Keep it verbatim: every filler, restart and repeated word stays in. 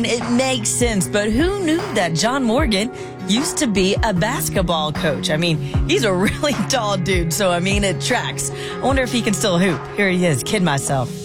It makes sense, but who knew that John Morgan used to be a basketball coach? I mean, he's a really tall dude, so I mean, it tracks. I wonder if he can still hoop. Here he is, kid myself.